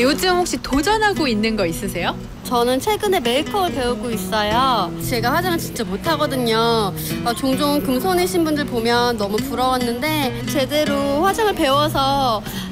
요즘 혹시 도전하고 있는 거 있으세요? 저는 최근에 메이크업을 배우고 있어요. 제가 화장을 진짜 못하거든요. 종종 금손이신 분들 보면 너무 부러웠는데 제대로 화장을 배워서